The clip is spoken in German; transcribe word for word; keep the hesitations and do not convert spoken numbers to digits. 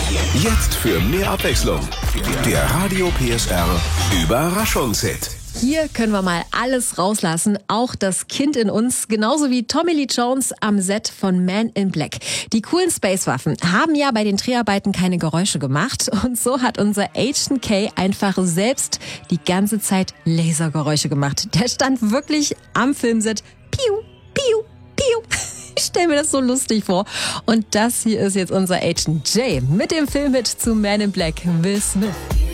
Jetzt für mehr Abwechslung. Der Radio P S R Überraschungshit. Hier können wir mal alles rauslassen, auch das Kind in uns, genauso wie Tommy Lee Jones am Set von Man in Black. Die coolen Spacewaffen haben ja bei den Dreharbeiten keine Geräusche gemacht und so hat unser Agent K einfach selbst die ganze Zeit Lasergeräusche gemacht. Der stand wirklich am Filmset. Piu, piu, piu. Ich stelle mir das so lustig vor. Und das hier ist jetzt unser Agent J mit dem Filmhit zu Man in Black, Will Smith.